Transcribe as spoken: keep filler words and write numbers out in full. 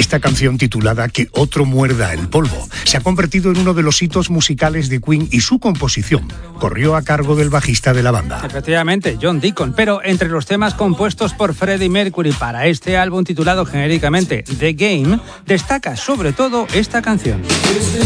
Esta canción titulada Que otro muerda el polvo se ha convertido en uno de los hitos musicales de Queen y su composición corrió a cargo del bajista de la banda. Efectivamente, John Deacon, pero entre los temas compuestos por Freddie Mercury para este álbum titulado genéricamente The Game, destaca sobre todo esta canción.